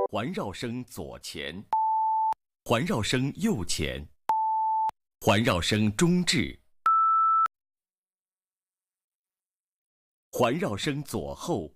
环绕声左前，环绕声右前，环绕声中置，环绕声左后，